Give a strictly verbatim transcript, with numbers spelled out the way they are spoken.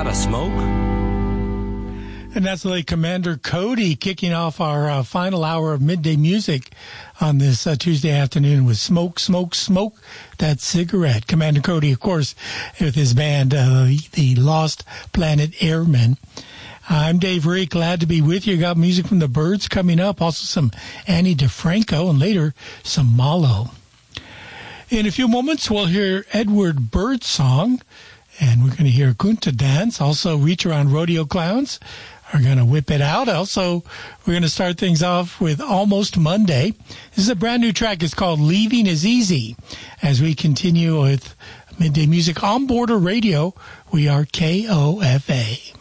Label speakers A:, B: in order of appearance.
A: a smoke?
B: And that's the late Commander Cody kicking off our uh, final hour of midday music on this uh, Tuesday afternoon with Smoke, Smoke, Smoke, That Cigarette. Commander Cody, of course, with his band, uh, the Lost Planet Airmen. I'm Dave Reek, glad to be with you. Got music from the Byrds coming up, also some Annie DeFranco, and later some Malo. In a few moments, we'll hear Edward Birdsong, and we're going to hear Kunta Dance, also Reach Around Rodeo Clowns are going to whip it out. Also, we're going to start things off with Almost Monday. This is a brand new track. It's called Leaving is Easy. As we continue with midday music on Border Radio, we are K O F A.